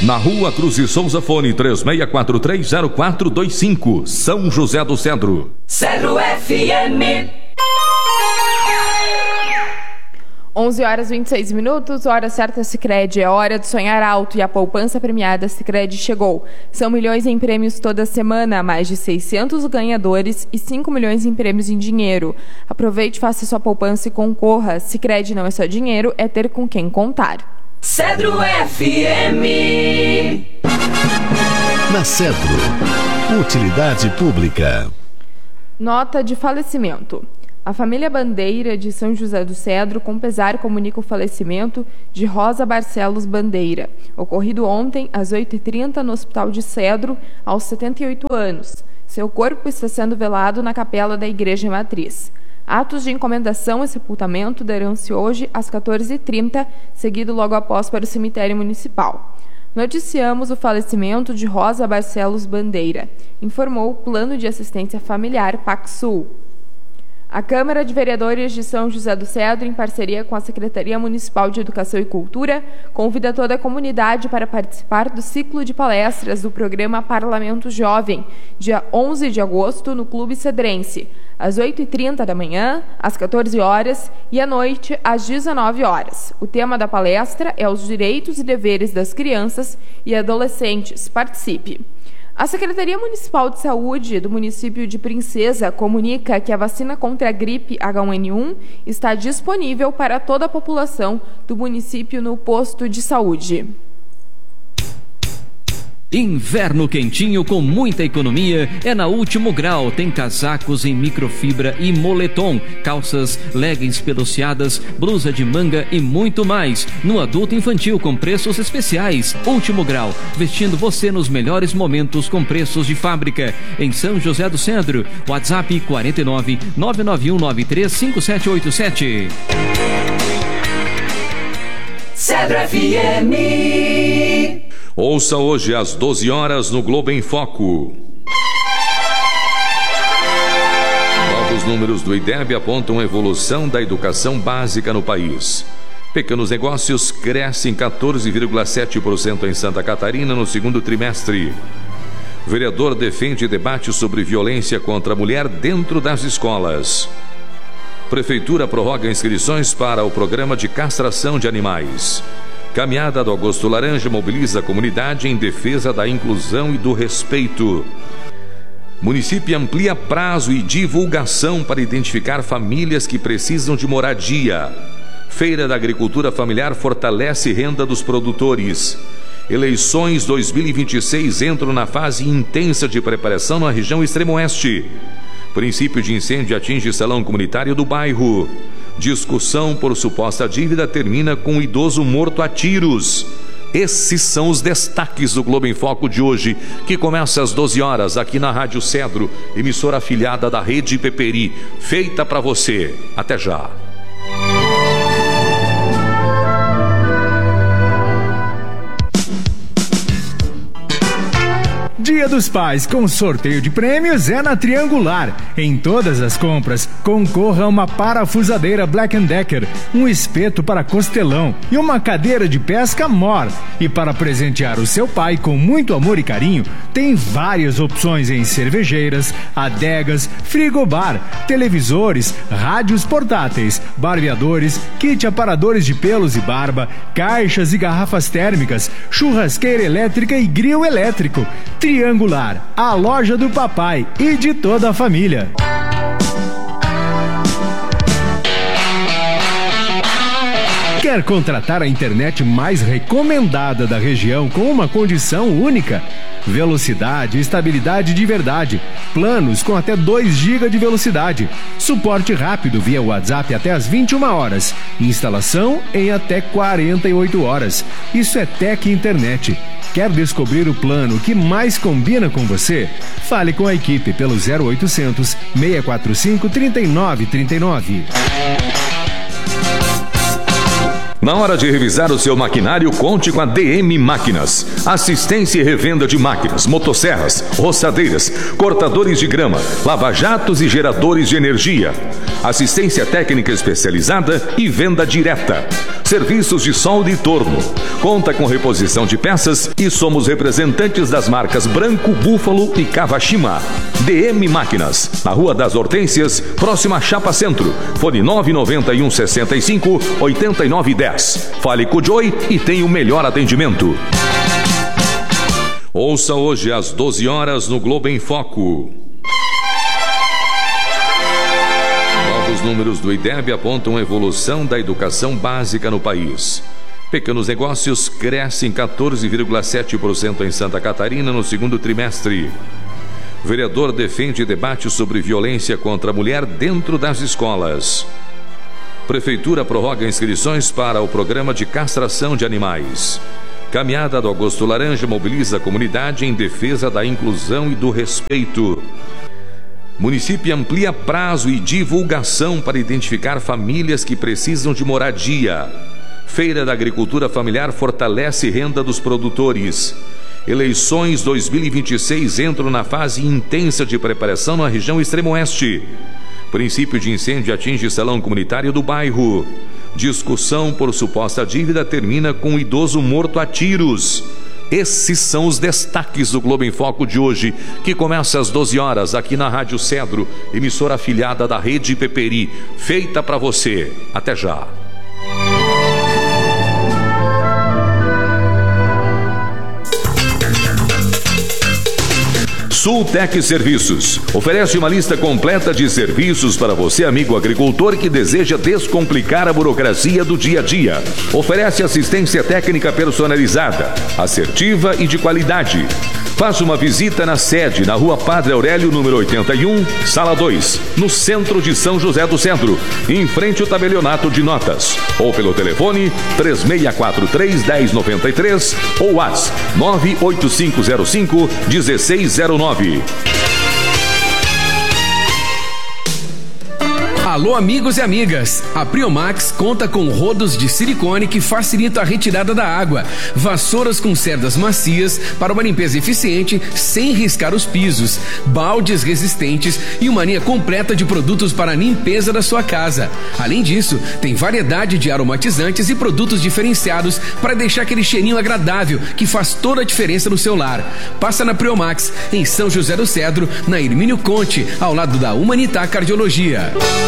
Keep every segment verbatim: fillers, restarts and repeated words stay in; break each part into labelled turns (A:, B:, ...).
A: Na Rua Cruz e Souza, fone três seis quatro três zero quatro dois cinco, São José do Cedro.
B: Cedro F M.
C: onze horas e vinte e seis minutos, hora certa Sicredi, é hora de sonhar alto e a poupança premiada Sicredi chegou. São milhões em prêmios toda semana, mais de seiscentos ganhadores e cinco milhões em prêmios em dinheiro. Aproveite, faça sua poupança e concorra. Sicredi não é só dinheiro, é ter com quem contar.
B: Cedro F M.
D: Na Cedro, utilidade pública.
C: Nota de falecimento. A família Bandeira de São José do Cedro, com pesar, comunica o falecimento de Rosa Barcelos Bandeira, ocorrido ontem às oito e trinta no Hospital de Cedro, aos setenta e oito anos. Seu corpo está sendo velado na capela da Igreja Matriz. Atos de encomendação e sepultamento darão-se hoje às quatorze e trinta, seguido logo após para o cemitério municipal. Noticiamos o falecimento de Rosa Barcelos Bandeira, informou o Plano de Assistência Familiar PACSul. A Câmara de Vereadores de São José do Cedro, em parceria com a Secretaria Municipal de Educação e Cultura, convida toda a comunidade para participar do ciclo de palestras do programa Parlamento Jovem, dia onze de agosto, no Clube Cedrense, às oito e trinta da manhã, às quatorze horas e à noite, às dezenove horas. O tema da palestra é os direitos e deveres das crianças e adolescentes. Participe! A Secretaria Municipal de Saúde do município de Princesa comunica que a vacina contra a gripe H um N um está disponível para toda a população do município no posto de saúde.
E: Inverno quentinho com muita economia é na Último Grau. Tem casacos em microfibra e moletom, calças, leggings peluciadas, blusa de manga e muito mais. No adulto infantil com preços especiais. Último Grau, vestindo você nos melhores momentos com preços de fábrica. Em São José do Cedro, WhatsApp quarenta e nove, nove nove um nove três cinco sete oito sete.
B: Cedro F M.
A: Ouça hoje às doze horas no Globo em Foco. Novos números do IDEB apontam a evolução da educação básica no país. Pequenos negócios crescem quatorze vírgula sete por cento em Santa Catarina no segundo trimestre. Vereador defende debate sobre violência contra a mulher dentro das escolas. Prefeitura prorroga inscrições para o programa de castração de animais. Caminhada do Agosto Laranja mobiliza a comunidade em defesa da inclusão e do respeito. Município amplia prazo e divulgação para identificar famílias que precisam de moradia. Feira da Agricultura Familiar fortalece renda dos produtores. Eleições dois mil e vinte e seis entram na fase intensa de preparação na região extremo-oeste. Princípio de incêndio atinge salão comunitário do bairro. Discussão por suposta dívida termina com um idoso morto a tiros. Esses são os destaques do Globo em Foco de hoje, que começa às doze horas aqui na Rádio Cedro, emissora afiliada da Rede Peperi, feita para você. Até já.
F: Dia dos Pais com sorteio de prêmios é na Triangular. Em todas as compras, concorra a uma parafusadeira Black and Decker, um espeto para costelão e uma cadeira de pesca Mor. E para presentear o seu pai com muito amor e carinho, tem várias opções em cervejeiras, adegas, frigobar, televisores, rádios portáteis, barbeadores, kit aparadores de pelos e barba, caixas e garrafas térmicas, churrasqueira elétrica e grill elétrico. Triangular, a loja do papai e de toda a família. Quer contratar a internet mais recomendada da região com uma condição única? Velocidade e estabilidade de verdade. Planos com até dois gigas de velocidade. Suporte rápido via WhatsApp até às vinte e uma horas. Instalação em até quarenta e oito horas. Isso é Tec Internet. Quer descobrir o plano que mais combina com você? Fale com a equipe pelo zero oitocentos, seis quatro cinco, três nove três nove.
A: Na hora de revisar o seu maquinário, conte com a D M Máquinas. Assistência e revenda de máquinas, motosserras, roçadeiras, cortadores de grama, lava-jatos e geradores de energia. Assistência técnica especializada e venda direta. Serviços de solda e torno. Conta com reposição de peças e somos representantes das marcas Branco, Búfalo e Kawashima. D M Máquinas, na Rua das Hortênsias, próxima à Chapa Centro. Fone nove nove um, seis cinco, oito nove um zero. Fale com o Joey e tenha o melhor atendimento. Ouça hoje às doze horas no Globo em Foco. Novos números do IDEB apontam a evolução da educação básica no país. Pequenos negócios crescem quatorze vírgula sete por cento em Santa Catarina no segundo trimestre. Vereador defende debate sobre violência contra a mulher dentro das escolas. Prefeitura prorroga inscrições para o programa de castração de animais. Caminhada do Augusto Laranja mobiliza a comunidade em defesa da inclusão e do respeito. Município amplia prazo e divulgação para identificar famílias que precisam de moradia. Feira da Agricultura Familiar fortalece renda dos produtores. Eleições dois mil e vinte e seis entram na fase intensa de preparação na região extremo-oeste. Princípio de incêndio atinge salão comunitário do bairro. Discussão por suposta dívida termina com um idoso morto a tiros. Esses são os destaques do Globo em Foco de hoje, que começa às doze horas aqui na Rádio Cedro, emissora afiliada da Rede Peperi, feita para você. Até já. Sultec Serviços oferece uma lista completa de serviços para você, amigo agricultor, que deseja descomplicar a burocracia do dia a dia. Oferece assistência técnica personalizada, assertiva e de qualidade. Faça uma visita na sede, na Rua Padre Aurélio, número oitenta e um, Sala dois, no centro de São José do Centro, em frente ao tabelionato de notas. Ou pelo telefone três seis quatro três, um zero nove três ou WhatsApp nove oito cinco zero cinco, um seis zero nove.
G: Alô, amigos e amigas, a Priomax conta com rodos de silicone que facilita a retirada da água, vassouras com cerdas macias para uma limpeza eficiente sem riscar os pisos, baldes resistentes e uma linha completa de produtos para a limpeza da sua casa. Além disso, tem variedade de aromatizantes e produtos diferenciados para deixar aquele cheirinho agradável que faz toda a diferença no seu lar. Passa na Priomax, em São José do Cedro, na Hermínio Conte, ao lado da Humanitar Cardiologia.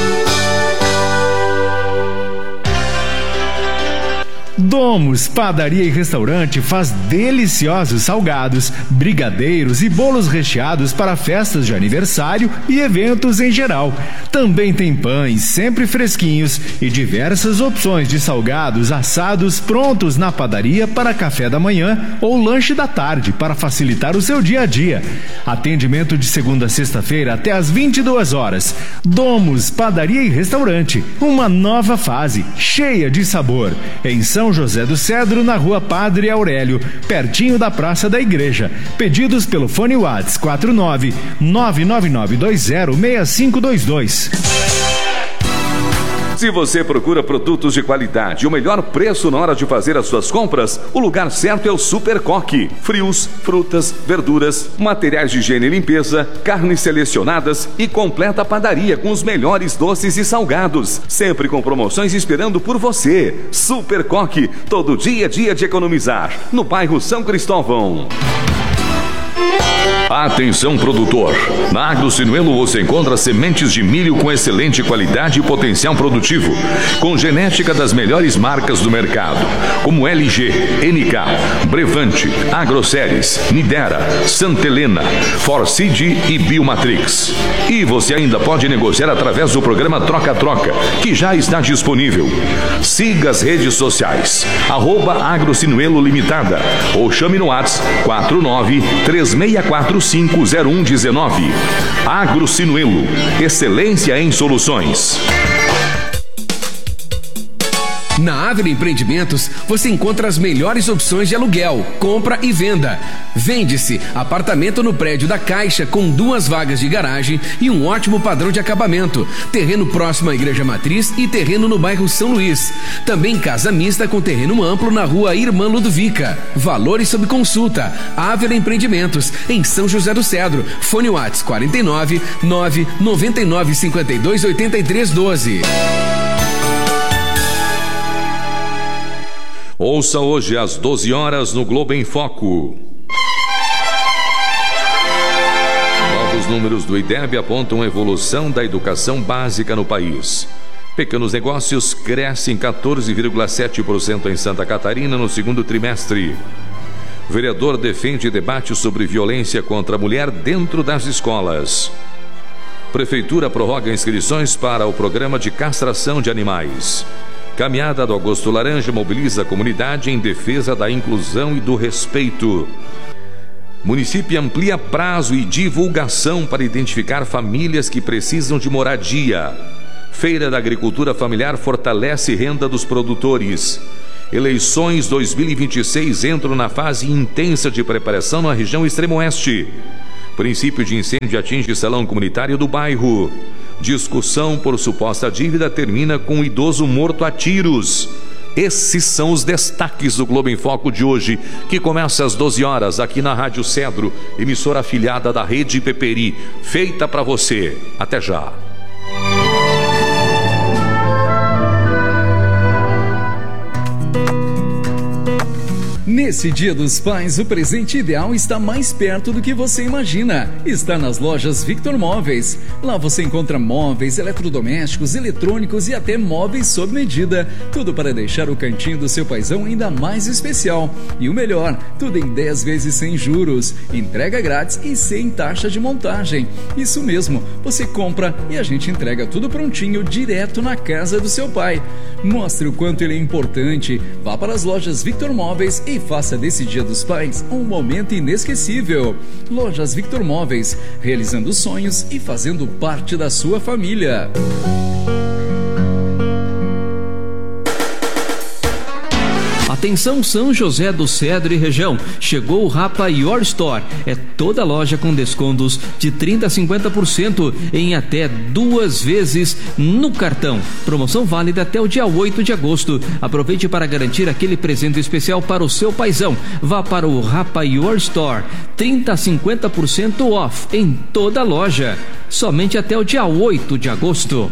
F: Domus Padaria e Restaurante faz deliciosos salgados, brigadeiros e bolos recheados para festas de aniversário e eventos em geral. Também tem pães sempre fresquinhos e diversas opções de salgados assados prontos na padaria para café da manhã ou lanche da tarde para facilitar o seu dia a dia. Atendimento de segunda a sexta-feira até às vinte e duas horas. Domus Padaria e Restaurante, uma nova fase cheia de sabor. Em São José do Cedro, na Rua Padre Aurélio, pertinho da Praça da Igreja. Pedidos pelo fone WhatsApp quatro nove nove nove nove dois zero seis cinco dois dois.
A: Se você procura produtos de qualidade e o melhor preço na hora de fazer as suas compras, o lugar certo é o Super Coque. Frios, frutas, verduras, materiais de higiene e limpeza, carnes selecionadas e completa padaria com os melhores doces e salgados. Sempre com promoções esperando por você. Super Coque, todo dia é dia de economizar. No bairro São Cristóvão. Atenção, produtor! Na Agro Sinuelo você encontra sementes de milho com excelente qualidade e potencial produtivo, com genética das melhores marcas do mercado, como L G, N K, Brevante, Agroceres, Nidera, Santa Helena, Forseed e Biomatrix. E você ainda pode negociar através do programa Troca-Troca, que já está disponível. Siga as redes sociais, arroba Agro Sinuelo Limitada, ou chame no WhatsApp quatro nove três seis quatro cinco zero um um nove. Agro Sinuelo, excelência em soluções.
G: Na Ávila Empreendimentos, você encontra as melhores opções de aluguel, compra e venda. Vende-se apartamento no prédio da Caixa com duas vagas de garagem e um ótimo padrão de acabamento. Terreno próximo à Igreja Matriz e terreno no bairro São Luís. Também casa mista com terreno amplo na Rua Irmã Ludovica. Valores sob consulta. Ávila Empreendimentos, em São José do Cedro. Fone WhatsApp quarenta e nove, nove nove nove cinco dois, oito três um dois.
A: Ouça hoje às doze horas no Globo em Foco. Novos números do IDEB apontam a evolução da educação básica no país. Pequenos negócios crescem quatorze vírgula sete por cento em Santa Catarina no segundo trimestre. Vereador defende debate sobre violência contra a mulher dentro das escolas. Prefeitura prorroga inscrições para o programa de castração de animais. Caminhada do Agosto Laranja mobiliza a comunidade em defesa da inclusão e do respeito. Município amplia prazo e divulgação para identificar famílias que precisam de moradia. Feira da Agricultura Familiar fortalece renda dos produtores. Eleições dois mil e vinte e seis entram na fase intensa de preparação na região extremo-oeste. Princípio de incêndio atinge salão comunitário do bairro. Discussão por suposta dívida termina com um idoso morto a tiros. Esses são os destaques do Globo em Foco de hoje, que começa às doze horas aqui na Rádio Cedro, emissora afiliada da Rede Peperi, feita para você. Até já.
H: Nesse Dia dos Pais, o presente ideal está mais perto do que você imagina. Está nas lojas Victor Móveis. Lá você encontra móveis, eletrodomésticos, eletrônicos e até móveis sob medida. Tudo para deixar o cantinho do seu paizão ainda mais especial. E o melhor, tudo em dez vezes sem juros. Entrega grátis e sem taxa de montagem. Isso mesmo, você compra e a gente entrega tudo prontinho direto na casa do seu pai. Mostre o quanto ele é importante. Vá para as lojas Victor Móveis e faça desse Dia dos Pais um momento inesquecível. Lojas Victor Móveis, realizando sonhos e fazendo parte da sua família.
E: Atenção São José do Cedro e região, chegou o Rapa Your Store. É toda loja com descontos de trinta a cinquenta por cento em até duas vezes no cartão. Promoção válida até o dia oito de agosto. Aproveite para garantir aquele presente especial para o seu paizão. Vá para o Rapa Your Store, trinta a cinquenta por cento off em toda a loja. Somente até o dia oito de agosto.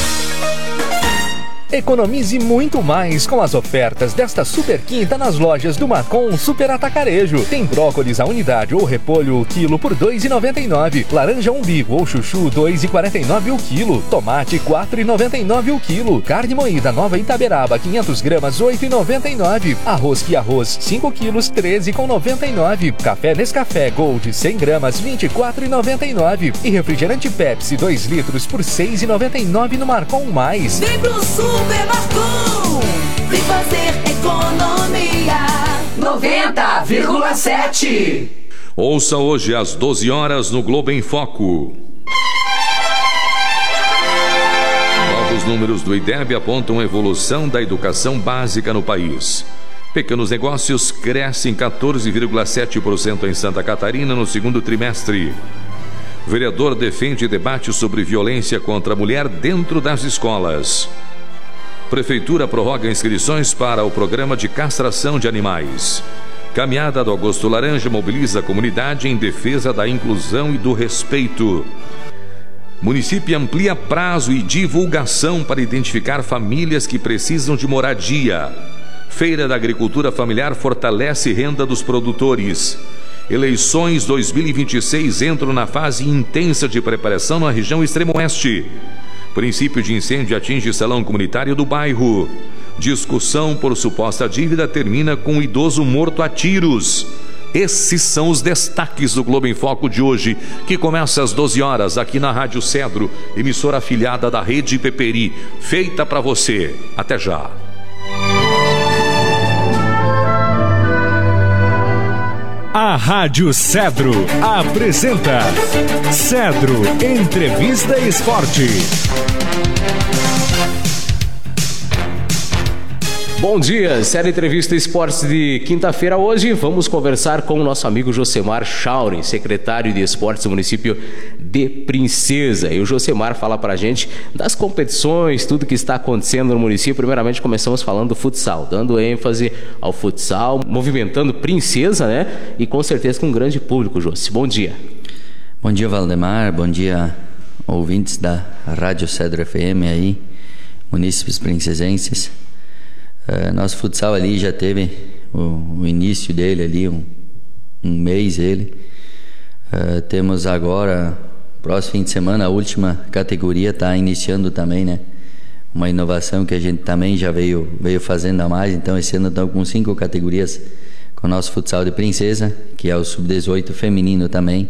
I: Economize muito mais com as ofertas desta super quinta nas lojas do Marcon Super Atacarejo. Tem brócolis a unidade ou repolho o quilo por dois reais e noventa e nove centavos. Laranja umbigo ou chuchu dois reais e quarenta e nove centavos o quilo. Tomate quatro reais e noventa e nove centavos o quilo. Carne moída Nova Itaberaba quinhentas gramas oito reais e noventa e nove centavos. Arroz que arroz cinco quilos treze reais e noventa e nove centavos. Café Nescafé Gold cem gramas vinte e quatro reais e noventa e nove centavos. E refrigerante Pepsi dois litros por seis reais e noventa e nove centavos no Marcon Mais.
B: Vem pro Super Marcon, vem fazer economia. noventa vírgula sete.
A: Ouça hoje às doze horas no Globo em Foco. Novos números do IDEB apontam a evolução da educação básica no país. Pequenos negócios crescem quatorze vírgula sete por cento em Santa Catarina no segundo trimestre. Vereador defende debate sobre violência contra a mulher dentro das escolas. Prefeitura prorroga inscrições para o programa de castração de animais. Caminhada do Agosto Laranja mobiliza a comunidade em defesa da inclusão e do respeito. Município amplia prazo e divulgação para identificar famílias que precisam de moradia. Feira da Agricultura Familiar fortalece renda dos produtores. Eleições dois mil e vinte e seis entram na fase intensa de preparação na região extremo-oeste. Princípio de incêndio atinge salão comunitário do bairro. Discussão por suposta dívida termina com um idoso morto a tiros. Esses são os destaques do Globo em Foco de hoje, que começa às doze horas aqui na Rádio Cedro, emissora afiliada da Rede Peperi, feita para você. Até já.
F: A Rádio Cedro apresenta Cedro Entrevista Esporte.
J: Bom dia, série Entrevista Esportes de quinta-feira. Hoje vamos conversar com o nosso amigo Josemar Schauren, secretário de Esportes do município de Princesa. E o Josemar fala pra gente das competições, tudo que está acontecendo no município. Primeiramente começamos falando do futsal, dando ênfase ao futsal, movimentando Princesa, né? E com certeza com um grande público, José. Bom dia.
K: Bom dia, Valdemar. Bom dia, ouvintes da Rádio Cedro F M aí, munícipes princesenses. Uh, nosso futsal ali já teve o, o início dele ali, um, um mês ele. Uh, temos agora, próximo fim de semana, a última categoria está iniciando também, né? Uma inovação que a gente também já veio, veio fazendo a mais. Então esse ano estamos com cinco categorias com o nosso futsal de princesa, que é o sub dezoito feminino também.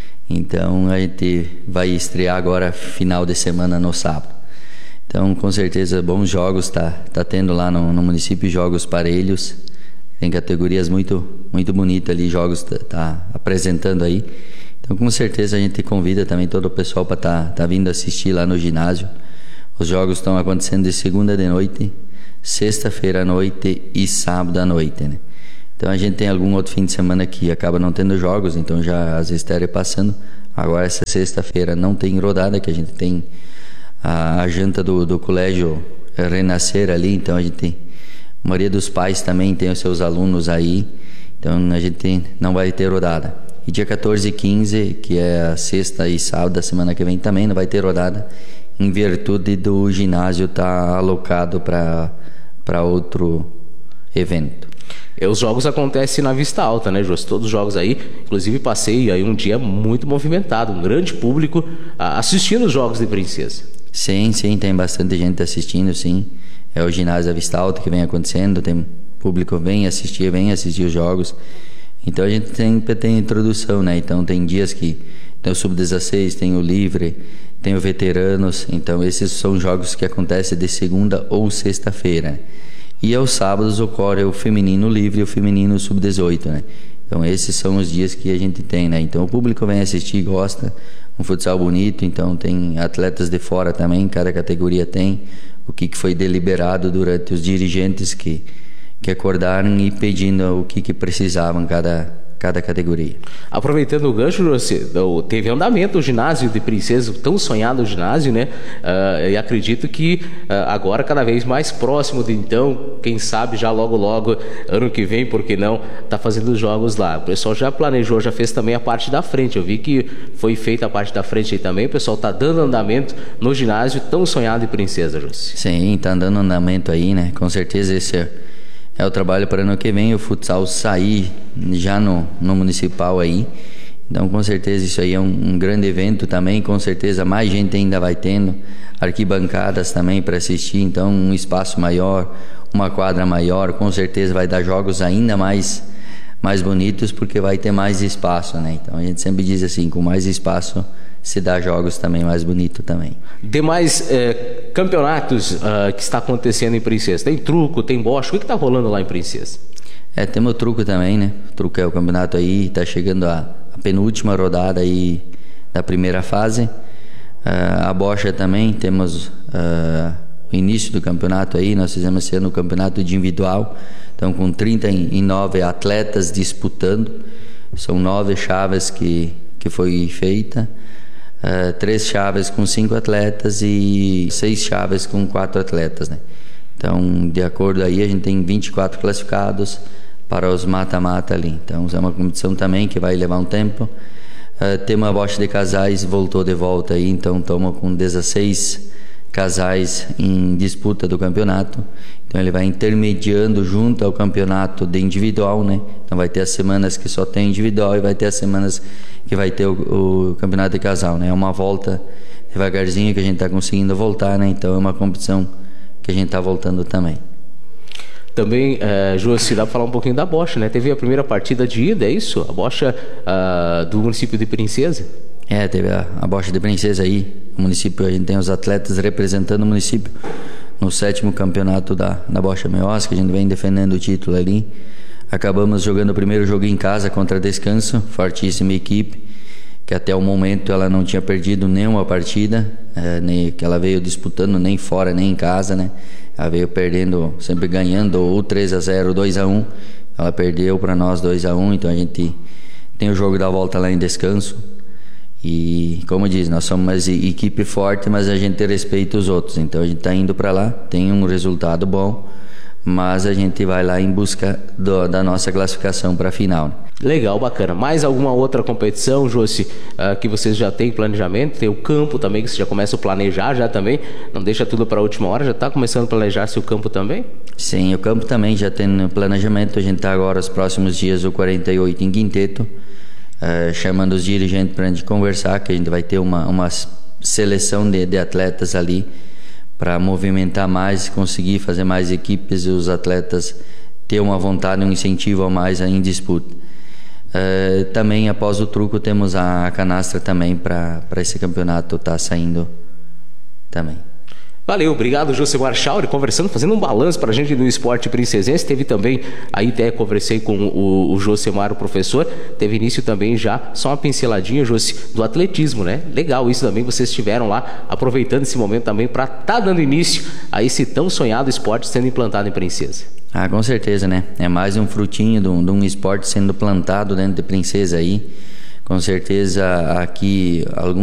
K: Então a gente vai estrear agora final de semana no sábado. Então com certeza bons jogos, tá, tá tendo lá no, no município, jogos parelhos. Tem categorias muito, muito bonitas ali, jogos tá, tá apresentando aí. Então com certeza a gente convida também todo o pessoal para tá, tá vindo assistir lá no ginásio. Os jogos estão acontecendo de segunda de noite, sexta-feira à noite e sábado à noite, né? Então a gente tem algum outro fim de semana que acaba não tendo jogos, então já às vezes estaria passando. Agora essa sexta-feira não tem rodada, que a gente tem a, a janta do, do colégio Renascer ali, então a gente tem, a maioria dos pais também tem os seus alunos aí, então a gente tem, não vai ter rodada. E dia quatorze e quinze, que é a sexta e sábado da semana que vem, também não vai ter rodada, em virtude do ginásio estar alocado para para outro evento.
J: E os jogos acontecem na Vista Alta, né, Jô? Todos os jogos aí, inclusive passei aí um dia muito movimentado, um grande público ah, assistindo os jogos de Princesa.
K: Sim, sim, tem bastante gente assistindo, sim. É o ginásio da Vista Alta que vem acontecendo, tem público vem assistir, vem assistir os jogos. Então a gente sempre tem introdução, né? Então tem dias que tem o sub dezesseis, tem o livre, tem o veteranos. Então esses são jogos que acontecem de segunda ou sexta-feira, né? E aos sábados ocorre o feminino livre e o feminino sub dezoito, né? Então esses são os dias que a gente tem, né? Então o público vem assistir, gosta, um futsal bonito. Então tem atletas de fora também, cada categoria tem o que foi deliberado durante os dirigentes que, que acordaram e pedindo o que, que precisavam cada cada categoria.
J: Aproveitando o gancho, teve andamento o ginásio de Princesa, tão sonhado o ginásio, né? Uh, e acredito que uh, agora cada vez mais próximo de então, quem sabe já logo logo, ano que vem, por que não, tá fazendo os jogos lá. O pessoal já planejou, já fez também a parte da frente. Eu vi que foi feita a parte da frente aí também. O pessoal tá dando andamento no ginásio tão sonhado de Princesa, José.
K: Sim, tá dando andamento aí, né? Com certeza esse é É o trabalho para ano que vem, o futsal sair já no, no municipal aí. Então, com certeza, isso aí é um, um grande evento também. Com certeza, mais gente ainda vai tendo. Arquibancadas também para assistir. Então, um espaço maior, uma quadra maior. Com certeza vai dar jogos ainda mais, mais bonitos, porque vai ter mais espaço, né? Então, a gente sempre diz assim, com mais espaço se dá jogos também mais bonito também.
J: Demais eh, campeonatos uh, que está acontecendo em Princesa, tem truco, tem bocha, o que está rolando lá em Princesa?
K: É, temos o truco também, né? O truco é o campeonato aí, está chegando a, a penúltima rodada aí da primeira fase. Uh, a bocha também, temos uh, o início do campeonato aí, nós fizemos esse ano o campeonato individual, então com trinta e nove atletas disputando, são nove chaves que, que foi feita. Uh, três chaves com cinco atletas e seis chaves com quatro atletas, né? Então, de acordo aí, a gente tem vinte e quatro classificados para os mata-mata ali. Então, é uma competição também que vai levar um tempo. Uh, tem uma bocha de casais, voltou de volta aí, então estamos com dezesseis casais em disputa do campeonato. Então, ele vai intermediando junto ao campeonato de individual, né? Então, vai ter as semanas que só tem individual e vai ter as semanas que vai ter o, o campeonato de casal, né? É uma volta devagarzinho que a gente está conseguindo voltar, né? Então é uma competição que a gente está voltando também.
J: Também, uh, Jô, se dá para falar um pouquinho da bocha, né? Teve a primeira partida de ida, é isso? A bocha uh, do município de Princesa?
K: É, teve a, a bocha de Princesa aí. O município, a gente tem os atletas representando o município no sétimo campeonato da, da bocha Meós, que a gente vem defendendo o título ali. Acabamos jogando o primeiro jogo em casa contra Descanso, fortíssima equipe, que até o momento ela não tinha perdido nenhuma partida, é, nem, que ela veio disputando nem fora nem em casa, né? Ela veio perdendo, sempre ganhando ou três a zero, dois a um. Ela perdeu para nós dois a um, então a gente tem o jogo da volta lá em Descanso. E como diz, nós somos uma equipe forte, mas a gente respeita os outros. Então a gente está indo para lá, tem um resultado bom. mas a gente vai lá em busca do, da nossa classificação para a final.
J: Legal, bacana. Mais alguma outra competição, Jossi, uh, que vocês já têm planejamento? Tem o campo também, que você já começa a planejar já também? Não deixa tudo para a última hora? Já está começando a planejar seu campo também?
K: Sim, o campo também já tem planejamento. A gente está agora, os próximos dias, o quarenta e oito em Quinteto, uh, chamando os dirigentes para a gente conversar, que a gente vai ter uma, uma seleção de, de atletas ali, para movimentar mais, conseguir fazer mais equipes e os atletas ter uma vontade, um incentivo a mais em disputa. Uh, também após o truco temos a canastra também para esse campeonato estar tá saindo também.
J: Valeu, obrigado, Josemar Chauri, conversando, fazendo um balanço para a gente do esporte princesense. Teve também, aí até conversei com o, o Josemar, o professor, teve início também já, só uma pinceladinha, Josi, do atletismo, né? Legal isso também, vocês estiveram lá, aproveitando esse momento também para estar tá dando início a esse tão sonhado esporte sendo implantado em Princesa.
K: Ah, com certeza, né? É mais um frutinho de um, de um esporte sendo plantado dentro de Princesa aí. Com certeza aqui, algum